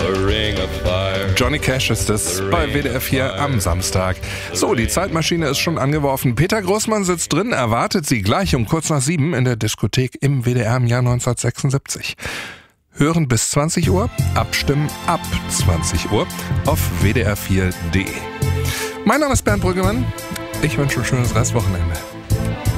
Johnny Cash ist es bei WDR 4 am Samstag. So, die Zeitmaschine ist schon angeworfen. Peter Großmann sitzt drin, erwartet Sie gleich um kurz nach 7 in der Diskothek im WDR im Jahr 1976. Hören bis 20 Uhr, abstimmen ab 20 Uhr auf wdr4.de. Mein Name ist Bernd Brüggemann. Ich wünsche ein schönes Restwochenende.